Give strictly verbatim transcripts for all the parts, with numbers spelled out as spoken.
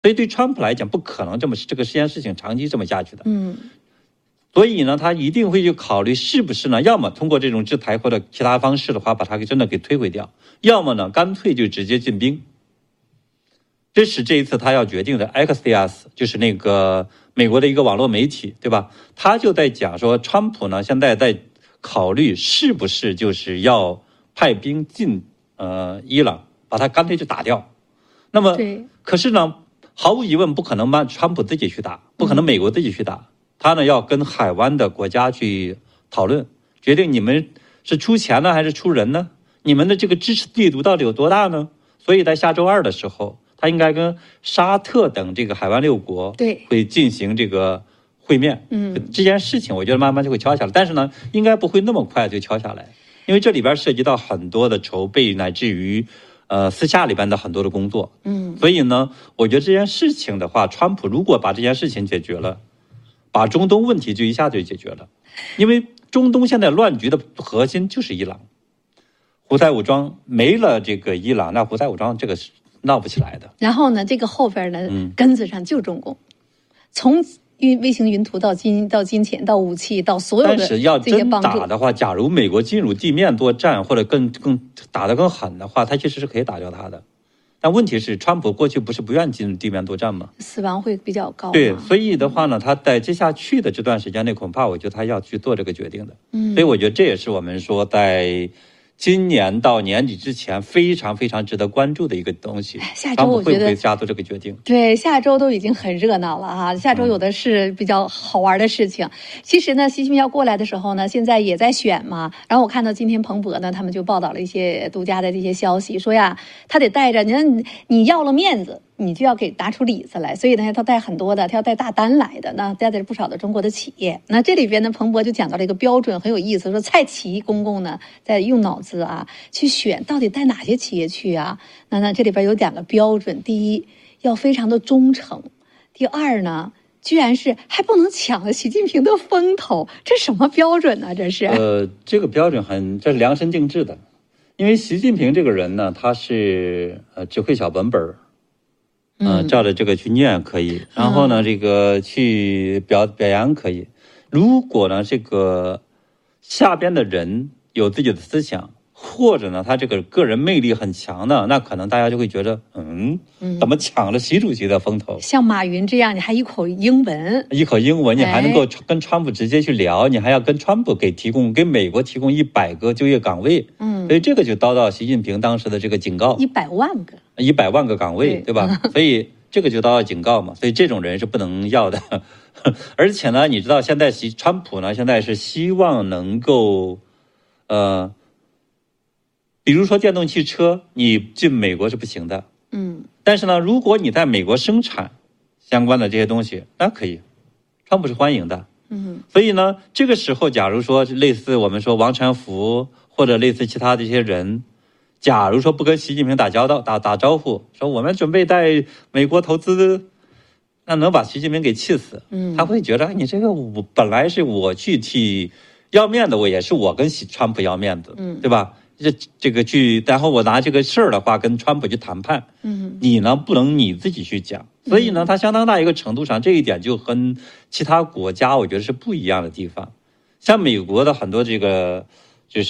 所以对川普来讲，不可能这么这个这件事情长期这么下去的。 嗯， 所以呢，他一定会去考虑是不是呢，要么通过这种制裁或者其他方式的话，把它给真的给摧毁掉，要么呢，干脆就直接进兵。这是这一次他要决定的。 Axios 就是那个美国的一个网络媒体，对吧？他就在讲说，川普呢现在在考虑是不是就是要派兵进呃伊朗，把他干脆就打掉。那么，可是呢，毫无疑问不可能让川普自己去打，不可能美国自己去打，嗯、他呢要跟海湾的国家去讨论，决定你们是出钱呢还是出人呢？你们的这个支持力度到底有多大呢？所以在下周二的时候，他应该跟沙特等这个海湾六国对会进行这个会面。 嗯， 这件事情我觉得慢慢就会敲下来，但是呢，应该不会那么快就敲下来，因为这里边涉及到很多的筹备，乃至于呃私下里边的很多的工作。 嗯， 所以呢，我觉得这件事情的话，川普如果把这件事情解决了，把中东问题就一下就解决了，因为中东现在乱局的核心就是伊朗。胡塞武装没了这个伊朗，那胡塞武装这个是闹不起来的。 然后呢，这个后边呢， 嗯、 根子上就是中共，从运卫星云图到金到金钱到武器到所有的这些帮助。 但是要真打的话，假如美国进入地面作战或者更更打得更狠的话，他其实是可以打掉他的。但问题是，川普过去不是不愿进入地面作战吗？ 死亡会比较高。 对，所以的话呢，他在接下去的这段时间内，恐怕我觉得他要去做这个决定的。 嗯， 所以我觉得这也是我们说在今年到年底之前非常非常值得关注的一个东西。 下周我觉得会不会下做这个决定？ 对，下周都已经很热闹了哈，下周有的是比较好玩的事情。嗯、其实呢，习近平要过来的时候呢，现在也在选嘛。然后我看到今天彭博呢，他们就报道了一些独家的这些消息，说呀，他得带着你看你要了面子，你就要给拿出里子来，所以呢，他带很多的，他要带大单来的，那带着不少的中国的企业。那这里边呢，彭博就讲到了一个标准，很有意思，说蔡奇公公呢在用脑子啊去选到底带哪些企业去啊？那那这里边有两个标准，第一要非常的忠诚，第二呢，居然是还不能抢了习近平的风头，这什么标准呢？这是？ 呃，这个标准很，这是量身定制的，因为习近平这个人呢，他是呃只会小本本儿。嗯，照着这个去念可以，然后呢，这个去表表扬可以。如果呢，这个下边的人有自己的思想，或者呢，他这个个人魅力很强的，那可能大家就会觉得，嗯，怎么抢了习主席的风头？ 像马云这样，你还一口英文， 一口英文，你还能够跟川普直接去聊，你还要跟川普给提供，给美国提供一百个就业岗位。嗯，所以这个就遭到习近平当时的这个警告， 一百万个。 一百万个岗位， 对, 对吧？所以这个就遭到警告嘛，所以这种人是不能要的。而且呢，你知道现在习川普呢，现在是希望能够，呃，比如说电动汽车，你进美国是不行的， 嗯， 但是呢，如果你在美国生产相关的这些东西，那可以，川普是欢迎的， 嗯， 所以呢，这个时候，假如说类似我们说王传福或者类似其他的一些人。假如说不跟习近平打交道、打打招呼，说我们准备在美国投资，那能把习近平给气死。嗯，他会觉得你这个我本来是我去替要面子，我也是我跟川普要面子，嗯，对吧？这这个去，然后我拿这个事儿的话跟川普去谈判，嗯，你呢不能你自己去讲，所以呢，他相当大一个程度上，这一点就跟其他国家我觉得是不一样的地方。像美国的很多这个就是。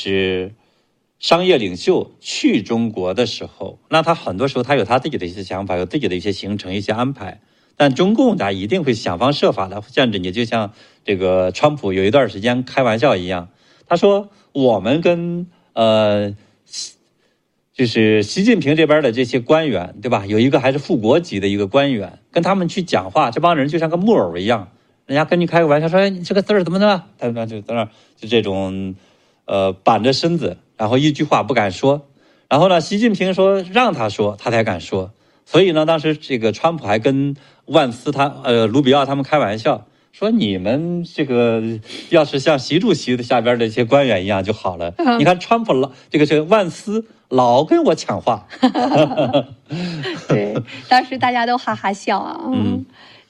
商业领袖去中国的时候，那他很多时候他有他自己的一些想法，有自己的一些行程、一些安排。但中共他一定会想方设法的限制你，就像这个川普有一段时间开玩笑一样，他说我们跟呃，就是习近平这边的这些官员，对吧？有一个还是副国级的一个官员，跟他们去讲话，这帮人就像个木偶一样，人家跟你开个玩笑说，哎，你这个字儿怎么的？他们就在那就这种呃板着身子。然后一句话不敢说，然后呢，习近平说让他说，他才敢说。所以呢，当时这个川普还跟万斯他呃卢比奥他们开玩笑，说你们这个要是像习主席的下边的一些官员一样就好了。嗯、你看川普老这个这个万斯老跟我抢话。 对，当时大家都哈哈笑啊。嗯。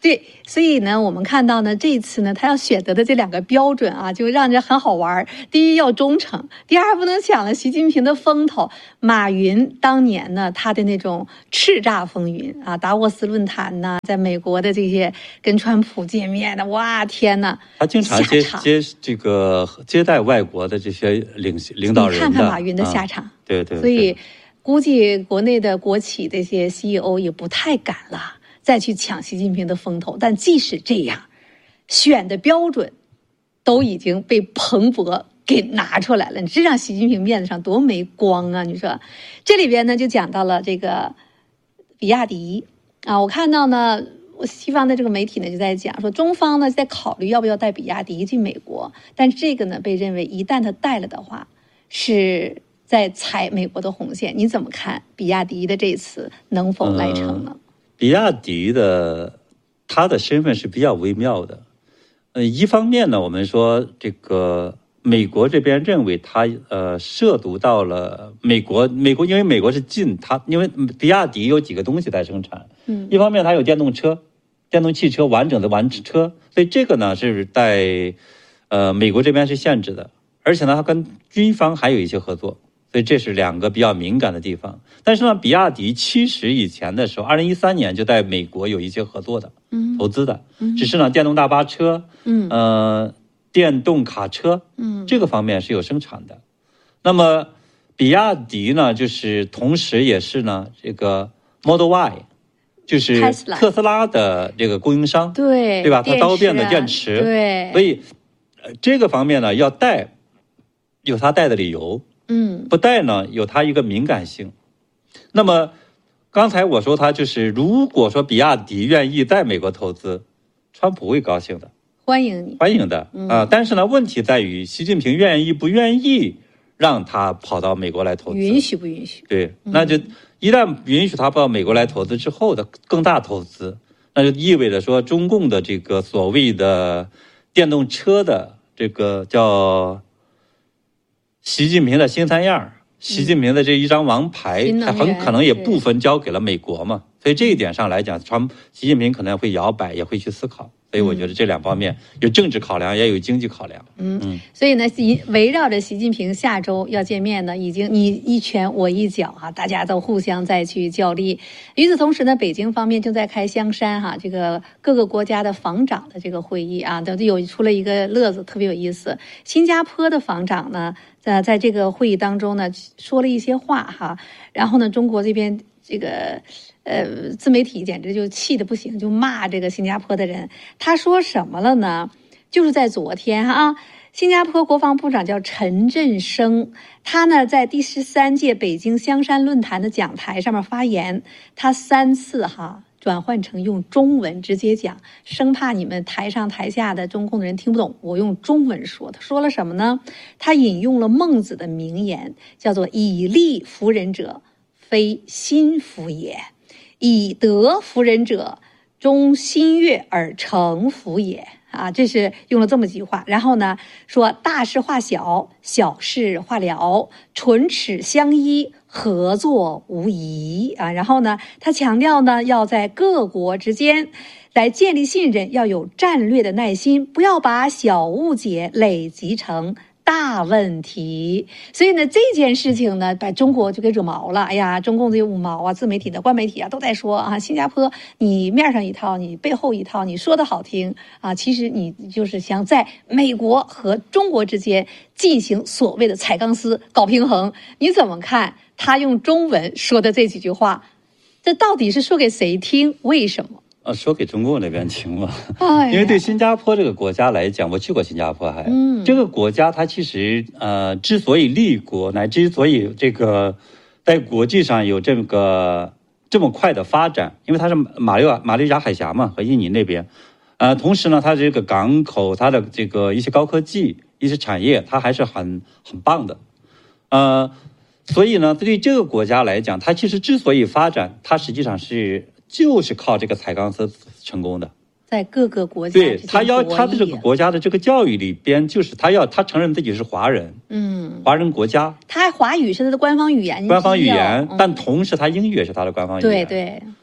对，所以呢，我们看到呢，这一次呢，他要选择的这两个标准啊，就让人很好玩。第一要忠诚，第二不能抢了习近平的风头。马云当年呢，他的那种叱咤风云啊，达沃斯论坛呐，在美国的这些跟川普见面的，哇天呐， 他经常接接这个接待外国的这些领领导人的。 你看看马云的下场， 啊、对, 对对。 所以估计国内的国企这些 C E O 也不太敢了。再去抢习近平的风头，但即使这样，选的标准都已经被彭博给拿出来了。你这让习近平面子上多没光啊！你说，这里边呢就讲到了这个比亚迪啊，我看到呢，我西方的这个媒体呢就在讲说，中方呢在考虑要不要带比亚迪进美国，但这个呢被认为一旦他带了的话，是在踩美国的红线。你怎么看比亚迪的这次能否来成呢？ 嗯比亚迪的它的身份是比较微妙的，呃，一方面呢，我们说这个美国这边认为它呃涉足到了美国，美国因为美国是进它，因为比亚迪有几个东西在生产， 嗯， 一方面它有电动车、电动汽车完整的完车，所以这个呢是在呃美国这边是限制的，而且呢它跟军方还有一些合作。所以这是两个比较敏感的地方，但是呢，比亚迪其实以前的时候，二零一三年就在美国有一些合作的，嗯，投资的，嗯，只是呢，电动大巴车，嗯，呃，电动卡车，嗯，这个方面是有生产的。那么，比亚迪呢，就是同时也是呢，这个 Model Y， 就是特斯拉的这个供应商， 对， 对吧？它刀片的电池， 对， 所以、呃、这个方面呢，要带，有它带的理由。 嗯， 不带呢，有它一个敏感性。那么，刚才我说它就是，如果说比亚迪愿意在美国投资，川普会高兴的， 欢迎你， 欢迎的啊、 嗯呃。但是呢，问题在于习近平愿意不愿意让他跑到美国来投资， 允许不允许？ 对，那就一旦允许他跑到美国来投资之后的更大投资，那就意味着说，中共的这个所谓的电动车的这个叫。习近平的新三样，习近平的这一张王牌， 嗯、 他很可能也部分交给了美国嘛，所以这一点上来讲，川习近平可能会摇摆，也会去思考。所以我觉得这两方面有政治考量，也有经济考量。 嗯嗯，所以呢，围绕着习近平下周要见面呢，已经你一拳我一脚啊，大家都互相再去较力。与此同时呢，北京方面正在开香山哈、啊，这个各个国家的防长的这个会议啊，都有出了一个乐子，特别有意思。新加坡的防长呢，在在这个会议当中呢，说了一些话哈，然后呢，中国这边这个。呃，自媒体简直就气得不行，就骂这个新加坡的人。他说什么了呢？就是在昨天啊，新加坡国防部长叫陈振声，他呢在第十三届北京香山论坛的讲台上面发言，他三次哈转换成用中文直接讲，生怕你们台上台下的中共的人听不懂，我用中文说。他说了什么呢？他引用了孟子的名言，叫做以力服人者，非心服也。以德服人者，终心悦而成服也。啊，这是用了这么几句话。然后呢，说大事化小，小事化了，唇齿相依，合作无疑啊。然后呢，他强调呢，要在各国之间来建立信任，要有战略的耐心，不要把小误解累积成大问题。所以呢，这件事情呢，把中国就给惹毛了。哎呀，中共这些五毛啊、自媒体的官媒体啊，都在说啊，新加坡你面上一套，你背后一套，你说的好听啊，其实你就是想在美国和中国之间进行所谓的踩钢丝、搞平衡。你怎么看他用中文说的这几句话？这到底是说给谁听？为什么？ 呃，说给中共那边听嘛， 哎、 因为对新加坡这个国家来讲，我去过新加坡还，嗯，这个国家它其实呃，之所以立国，乃之所以这个在国际上有这个这么快的发展，因为它是马六马六甲海峡嘛，和印尼那边，呃，同时呢，它这个港口，它的这个一些高科技、一些产业，它还是很很棒的，呃，所以呢，对这个国家来讲，它其实之所以发展，它实际上是。就是靠这个踩钢丝成功的， 在各个国家对他要他的这个国家的这个教育里边，就是他要他承认自己是华人，嗯，华人国家， 他华语是他的官方语言， 官方语言，嗯、但同时他英语也是他的官方语言， 对对，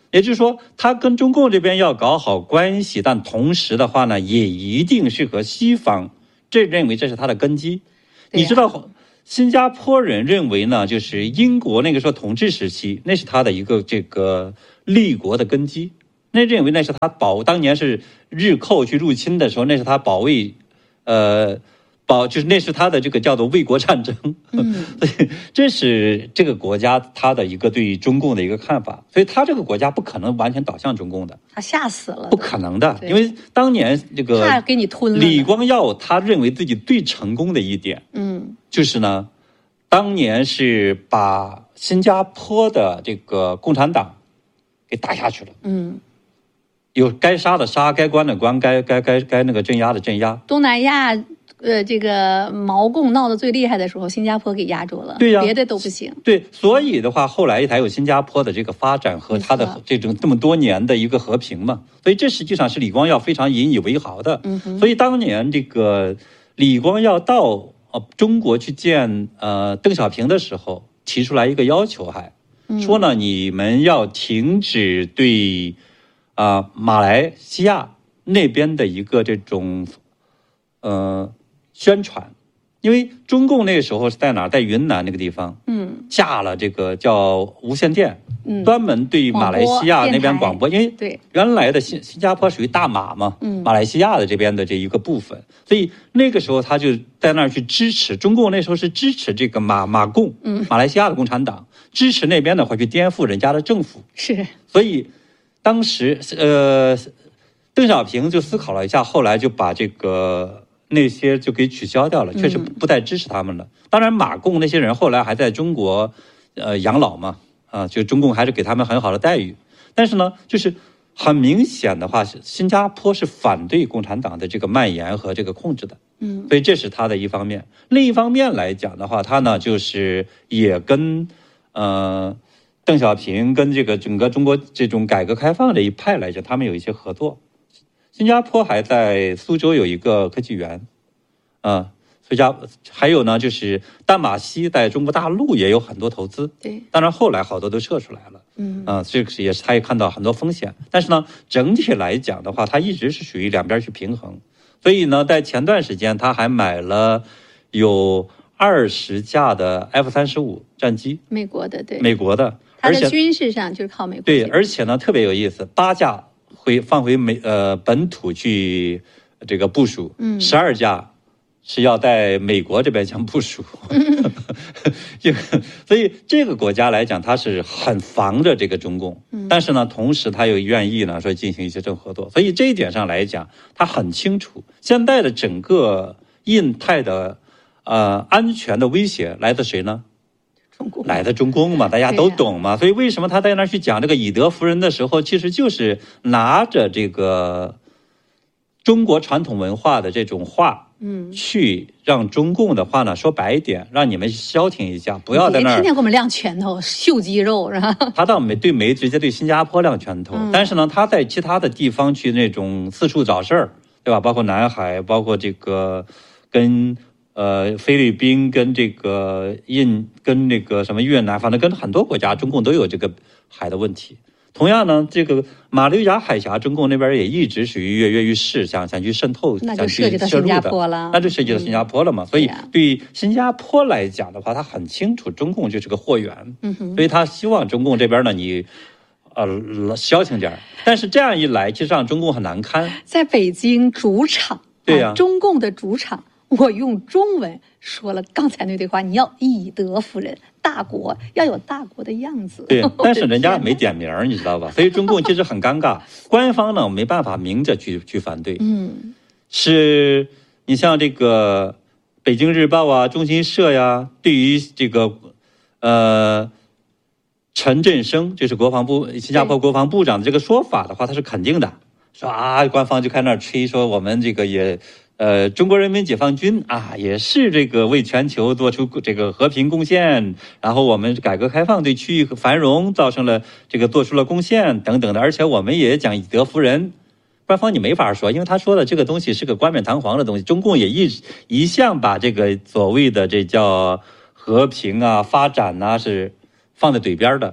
也就是说，他跟中共这边要搞好关系，但同时的话呢，也一定是和西方，这认为这是他的根基。你知道，新加坡人认为呢，就是英国那个时候统治时期，那是他的一个这个立国的根基。那认为那是他保当年是日寇去入侵的时候，那是他保卫，呃。保就是那是他的这个叫做卫国战争，嗯，所以这是这个国家他的一个对中共的一个看法，所以他这个国家不可能完全倒向中共的， 他吓死了， 不可能的，因为当年这个他给你吞了。 李光耀他认为自己最成功的一点，嗯，就是呢，当年是把新加坡的这个共产党给打下去了，嗯。有该杀的杀，该关的关，该该该该那个镇压的镇压。 东南亚，呃，这个毛共闹得最厉害的时候，新加坡给压住了， 对呀、啊， 别的都不行。 对，所以的话，后来才有新加坡的这个发展和它的这种这么多年的一个和平嘛。所以这实际上是李光耀非常引以为豪的。嗯哼。所以当年这个李光耀到呃中国去见呃邓小平的时候，提出来一个要求还，还说呢，你们要停止对。啊、呃，马来西亚那边的一个这种呃宣传，因为中共那个时候是在哪儿，在云南那个地方，嗯，架了这个叫无线电，嗯，专门对马来西亚那边广播，因为对原来的新新加坡属于大马嘛，嗯，马来西亚的这边的这一个部分，所以那个时候他就在那儿去支持中共，那时候是支持这个马马共，嗯，马来西亚的共产党，支持那边的话去颠覆人家的政府， 是， 所以。当时，呃，邓小平就思考了一下，后来就把这个那些就给取消掉了，确实不再支持他们了。嗯、当然，马共那些人后来还在中国，呃，养老嘛，啊，就中共还是给他们很好的待遇。但是呢，就是很明显的话，新加坡是反对共产党的这个蔓延和这个控制的，嗯，所以这是他的一方面。另一方面来讲的话，他呢就是也跟，呃。邓小平跟这个整个中国这种改革开放这一派来讲，他们有一些合作。新加坡还在苏州有一个科技园，啊，所以加还有呢，就是淡马锡在中国大陆也有很多投资。对，当然后来好多都撤出来了。嗯，啊，这个也是他也看到很多风险，但是呢，整体来讲的话，他一直是属于两边去平衡。所以呢，在前段时间他还买了有二十架的 F 三十五战机， 美国的，对， 美国的。 它的军事上就是靠美国。 对，而且呢特别有意思，八架回放回美呃本土去这个部署，嗯，十二架是要在美国这边想部署，嗯、所以这个国家来讲，它是很防着这个中共，嗯、但是呢，同时它又愿意呢说进行一些政合作，所以这一点上来讲，它很清楚现在的整个印太的呃安全的威胁来自谁呢？来的中共嘛，大家都懂嘛，所以为什么他在那儿去讲这个以德服人的时候，其实就是拿着这个中国传统文化的这种话，嗯，去让中共的话呢说白一点，让你们消停一下，不要在那儿天天给我们亮拳头、秀肌肉，是吧？ 他倒没对没直接对新加坡亮拳头，嗯、但是呢，他在其他的地方去那种四处找事儿，对吧？包括南海，包括这个跟。呃，菲律宾跟这个印跟那个什么越南，反正跟很多国家，中共都有这个海的问题。同样呢，这个马六甲海峡，中共那边也一直属于跃跃欲试，想想去渗透， 那就涉及到新加坡了， 那就涉及到新加坡了嘛。嗯、所以对新加坡来讲的话，他很清楚中共就是个货源，嗯哼，所以他希望中共这边呢，你呃消停点。但是这样一来，其实让中共很难堪。 在北京主场， 对呀、啊， 中共的主场。我用中文说了刚才那对话，你要以德服人，大国要有大国的样子。 对，但是人家没点名，你知道吧？所以中共其实很尴尬，官方呢没办法明着去去反对。嗯，是你像这个北京日报啊、中新社呀，对于这个呃陈振声，就是国防部新加坡国防部长的这个说法的话，他是肯定的，说啊，官方就开那吹说我们这个也。呃，中国人民解放军啊，也是这个为全球做出这个和平贡献，然后我们改革开放对区域繁荣造成了这个做出了贡献等等的，而且我们也讲以德服人。官方你没法说，因为他说的这个东西是个冠冕堂皇的东西，中共也一一向把这个所谓的这叫和平啊、发展啊是放在嘴边的。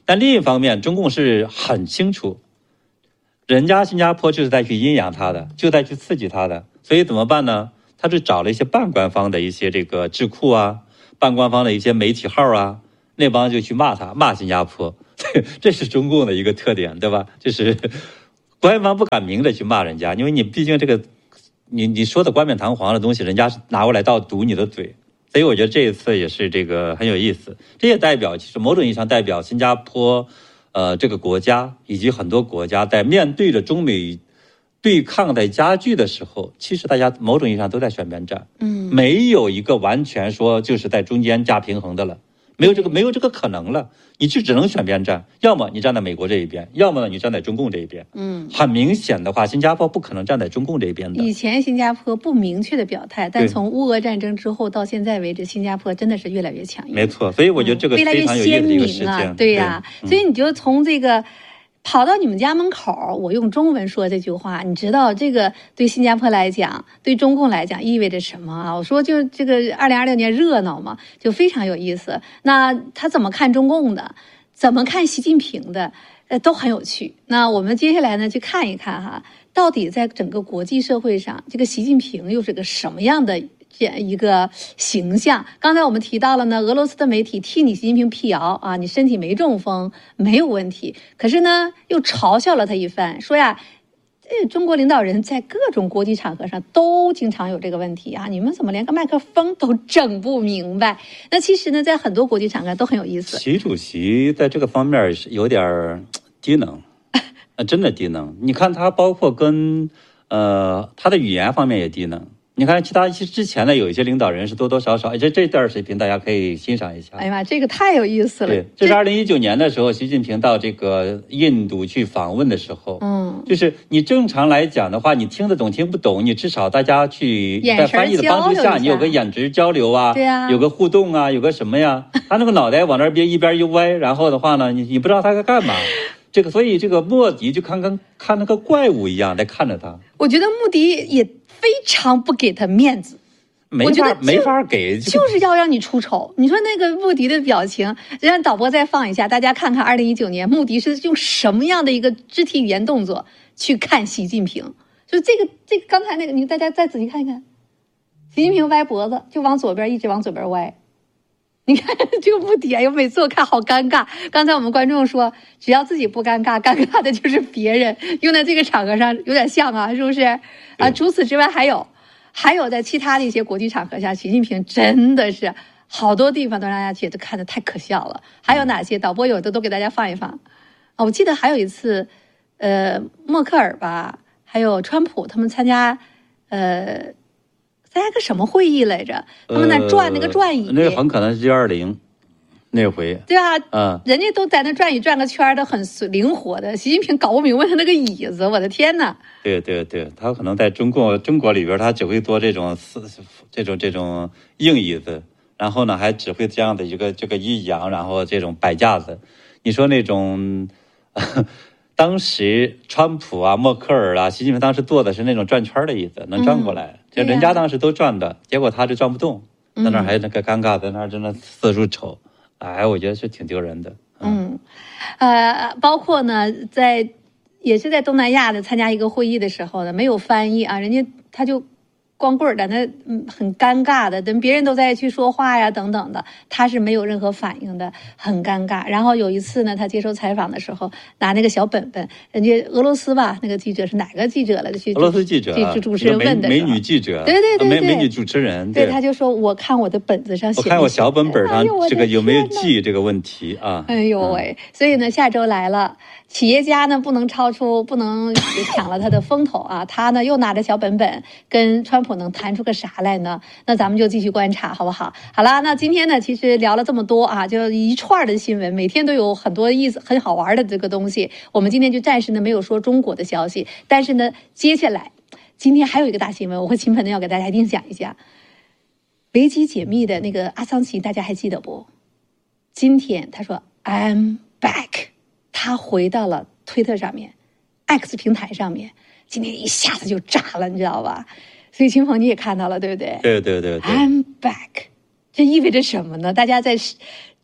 但另一方面，中共是很清楚，人家新加坡就是在去阴阳他的，就在去刺激他的，所以怎么办呢？他是找了一些半官方的一些这个智库啊，半官方的一些媒体号啊，那帮就去骂他，骂新加坡，这是中共的一个特点，对吧？就是官方不敢明的去骂人家，因为你毕竟这个你你说的冠冕堂皇的东西，人家是拿过来倒堵你的嘴。所以我觉得这一次也是这个很有意思，这也代表其实某种意义上代表新加坡，呃，这个国家以及很多国家在面对着中美对抗在加剧的时候，其实大家某种意义上都在选边站， 嗯， 没有一个完全说就是在中间架平衡的了，没有这个没有这个可能了，你就只能选边站，要么你站在美国这一边，要么呢你站在中共这一边。 嗯， 很明显的话，新加坡不可能站在中共这一边的。 以前新加坡不明确的表态，但从乌俄战争之后到现在为止，新加坡真的是越来越强硬。 没错，所以我觉得这个非常有意思的一个事件。 嗯、越来越鲜明啊，对呀、啊嗯，所以你就从这个。跑到你们家门口，我用中文说这句话，你知道这个对新加坡来讲，对中共来讲意味着什么啊？我说就这个二零二六年热闹嘛，就非常有意思。那他怎么看中共的，怎么看习近平的，呃，都很有趣。那我们接下来呢，去看一看哈，到底在整个国际社会上，这个习近平又是个什么样的这样一个形象？刚才我们提到了呢，俄罗斯的媒体替你习近平辟谣啊，你身体没中风，没有问题。可是呢，又嘲笑了他一番，说呀，这中国领导人在各种国际场合上都经常有这个问题啊，你们怎么连个麦克风都整不明白？那其实呢，在很多国际场合都很有意思。 习主席在这个方面是有点低能，真的低能。你看他包括跟呃他的语言方面也低能。你看，其他之前的有一些领导人是多多少少，这这段水平大家可以欣赏一下。 哎呀妈，这个太有意思了。 对，这是二零一九年的时候，习近平到这个印度去访问的时候， 嗯， 就是你正常来讲的话，你听得懂听不懂，你至少大家去在翻译的帮助下，你有个眼神交流啊， 对啊， 有个互动啊，有个什么呀？他那个脑袋往那边一边一歪，然后的话呢，你你不知道他在干嘛。这个，所以这个莫迪就看跟看那个怪物一样在看着他。 我觉得莫迪也非常不给他面子， 没法没法给， 就是要让你出丑。你说那个莫迪的表情，让导播再放一下，大家看看二零一九年莫迪是用什么样的一个肢体语言动作去看习近平。就这个这个刚才那个，你大家再仔细看一看，习近平歪脖子，就往左边一直往左边歪。你看这个莫迪，哎呦，每次我看好尴尬。刚才我们观众说，只要自己不尴尬，尴尬的就是别人。用在这个场合上有点像啊，是不是？啊，除此之外还有，还有在其他的一些国际场合下，习近平真的是好多地方都让大家觉得看得太可笑了。还有哪些？导播有的都给大家放一放。啊，我记得还有一次，呃，默克尔吧，还有川普他们参加，呃。参加个什么会议来着？他们那转那个转椅， 呃、那个很可能是 G 二十 那回。 对啊， 嗯， 人家都在那转椅转个圈都很灵活的。习近平搞不明白他那个椅子，我的天哪！ 对对对，他可能在中国中国里边，他只会做这种这种这种硬椅子，然后呢还只会这样的一个这个一仰，然后这种摆架子。你说那种。当时川普啊、默克尔啊、习近平当时坐的是那种转圈的椅子，能转过来。嗯、就人家当时都转的，啊、结果他就转不动，在那儿还那个尴尬，在那儿真的四处瞅。哎，我觉得是挺丢人的。 嗯，呃，包括呢，在也是在东南亚的参加一个会议的时候呢，没有翻译啊，人家他就。光棍儿在那，嗯，很尴尬的，等别人都在去说话呀，等等的，他是没有任何反应的，很尴尬。然后有一次呢，他接受采访的时候，拿那个小本本，人家俄罗斯吧，那个记者是哪个记者来的？去俄罗斯记者， 去主持人问的美女记者， 对对对对， 美美女主持人， 对，他就说，我看我的本子上写， 我看我小本本上这个有没有记这个问题啊？ 哎呦喂！所以呢，下周来了。企业家呢不能超出，不能抢了他的风头啊！他呢又拿着小本本，跟川普能谈出个啥来呢？那咱们就继续观察，好不好？好了，那今天呢，其实聊了这么多啊，就一串的新闻，每天都有很多意思、很好玩的这个东西。我们今天就暂时呢没有说中国的消息，但是呢，接下来今天还有一个大新闻，我会勤奋的要给大家一定讲一下。维基解密的那个阿桑奇，大家还记得不？今天他说 I'm back。他回到了推特上面 ，X 平台上面，今天一下子就炸了，你知道吧？所以秦鹏你也看到了，对不对？ 对对对对。 I'm back， 这意味着什么呢？大家在这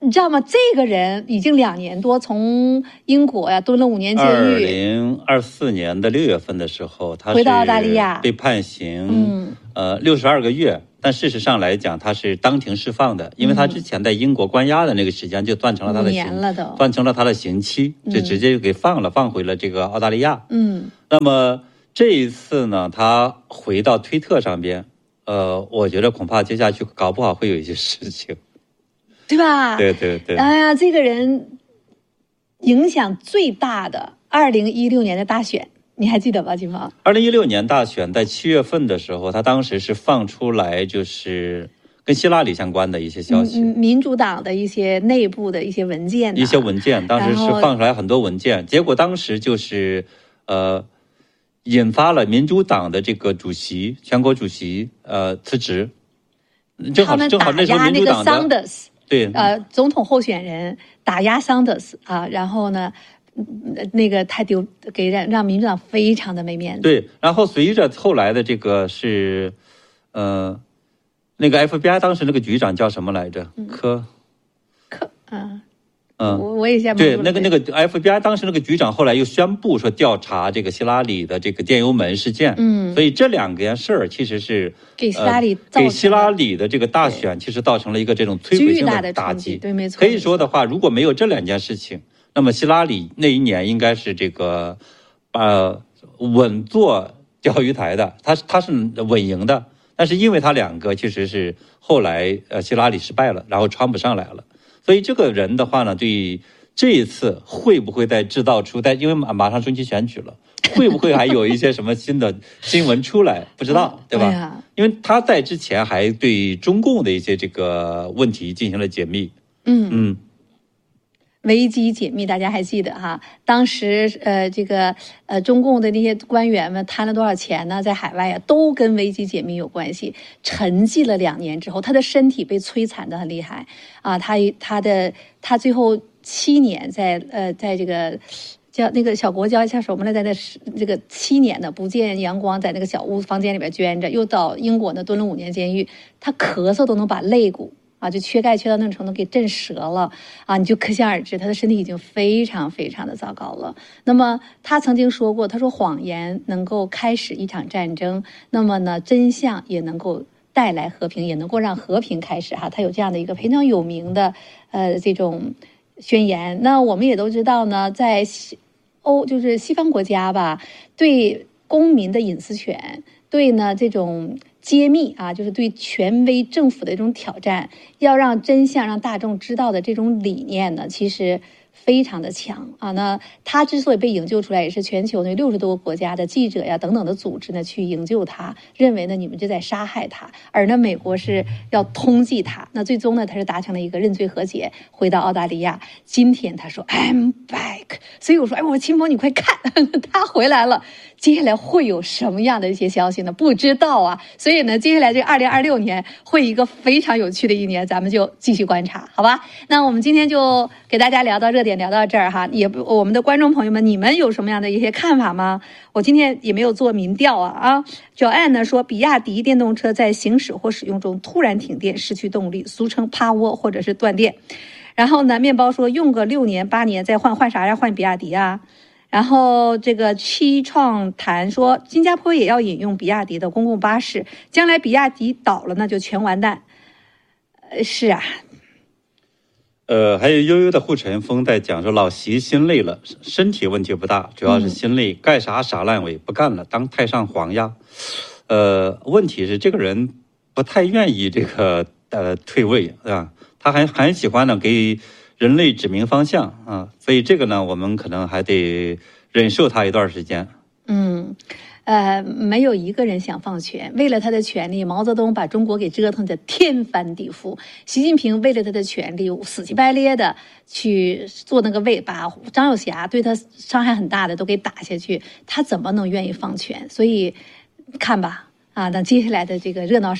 你知道吗？这个人已经两年多从英国呀蹲了五年监狱。 二零二四年的六月份的时候，他回到澳大利亚被判刑， 嗯， 呃，六十二个月。但事实上来讲，他是当庭释放的，因为他之前在英国关押的那个时间就断成了他的刑， 五年了都断成了他的刑期，就直接就给放了，嗯、放回了这个澳大利亚。 嗯， 那么这一次呢，他回到推特上边，呃，我觉得恐怕接下去搞不好会有一些事情。 对吧？ 对对对。 哎呀，这个人影响最大的二零一六年的大选，你还记得吧，金芳？ 二零一六年大选在七月份的时候，他当时是放出来就是跟希拉里相关的一些消息， 嗯、民主党的一些内部的一些文件， 一些文件，当时是放出来很多文件，结果当时就是呃引发了民主党的这个主席、全国主席呃辞职，正好正好那时候民主党的。对， 呃，总统候选人打压桑德斯啊，然后呢，那个太丢给让让民主党非常的没面子。 对，然后随着后来的这个是，呃，那个 F B I 当时那个局长叫什么来着？ 嗯、 科科嗯。 嗯， 我我也想对那个那个 F B I 当时那个局长后来又宣布说调查这个希拉里的这个电邮门事件， 嗯， 所以这两件事儿其实是给希拉里、 呃、给希拉里的这个大选其实造成了一个这种摧毁性的打击， 对，没错。 可以说的话，如果没有这两件事情，那么希拉里那一年应该是这个呃稳坐钓鱼台的，他他是稳赢的，但是因为他两个其实是后来呃希拉里失败了，然后川普上来了。所以这个人的话呢，对这一次会不会再制造出，在因为马马上中期选举了，会不会还有一些什么新的新闻出来？不知道，对吧？ 哎呀， 因为他在之前还对中共的一些这个问题进行了解密。 嗯嗯。 危机解密，大家还记得哈？当时呃，这个呃，中共的那些官员们贪了多少钱呢？在海外啊，都跟危机解密有关系。沉寂了两年之后，他的身体被摧残得很厉害啊！他他的他最后七年在呃，在这个叫那个小国叫叫什么来，在那这个七年的不见阳光，在那个小屋房间里边捐着，又到英国呢蹲了五年监狱，他咳嗽都能把肋骨。啊，就缺钙缺到那种程度给震折了啊！你就可想而知，他的身体已经非常非常的糟糕了。那么他曾经说过，他说谎言能够开始一场战争，那么呢，真相也能够带来和平，也能够让和平开始哈。他有这样的一个非常有名的呃这种宣言。那我们也都知道呢，在西欧就是西方国家吧，对公民的隐私权，对呢这种。揭秘啊，就是对权威政府的一种挑战，要让真相让大众知道的这种理念呢，其实非常的强啊。那他之所以被营救出来，也是全球那六十多个国家的记者呀等等的组织呢去营救他，认为呢你们就在杀害他，而呢美国是要通缉他。那最终呢他是达成了一个认罪和解，回到澳大利亚。今天他说 I'm back， 所以我说哎，我秦鹏你快看，他回来了。接下来会有什么样的一些消息呢？不知道啊。所以呢，接下来这二零二六年会一个非常有趣的一年，咱们就继续观察，好吧？那我们今天就给大家聊到热点，聊到这儿哈。也我们的观众朋友们，你们有什么样的一些看法吗？我今天也没有做民调啊啊。Joanne 呢说，比亚迪电动车在行驶或使用中突然停电，失去动力，俗称趴窝或者是断电。然后呢，面包说用个六年八年再换换啥呀？换比亚迪啊。然后这个七创谈说，新加坡也要引用比亚迪的公共巴士，将来比亚迪倒了那就全完蛋。呃，是啊。 呃，还有悠悠的护尘风在讲说，老习心累了，身体问题不大，主要是心累，干啥傻烂尾，不干了，当太上皇呀。呃，问题是这个人不太愿意这个呃退位，对吧？他还很喜欢呢给人类指明方向啊，所以这个呢，我们可能还得忍受他一段时间。 嗯，呃，没有一个人想放权。为了他的权利，毛泽东把中国给折腾得天翻地覆。习近平为了他的权利，死乞白咧的去做那个位，把张友侠对他伤害很大的都给打下去，他怎么能愿意放权？所以看吧，啊，那接下来的这个热闹事儿，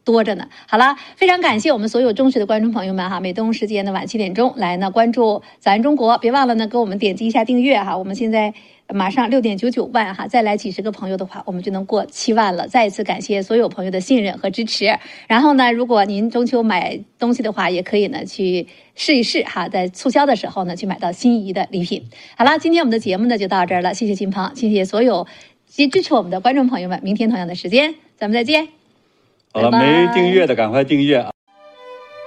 多着呢。好了，非常感谢我们所有忠实的观众朋友们哈，美东时间的晚七点钟来呢关注咱中国，别忘了呢给我们点击一下订阅哈，我们现在马上六点九九万哈，再来几十个朋友的话，我们就能过七万了。再一次感谢所有朋友的信任和支持。然后呢，如果您中秋买东西的话，也可以呢去试一试哈，在促销的时候呢去买到心仪的礼品。好了，今天我们的节目呢就到这儿了，谢谢金鹏，谢谢所有支持我们的观众朋友们。明天同样的时间，咱们再见。 好了，没订阅的赶快订阅啊！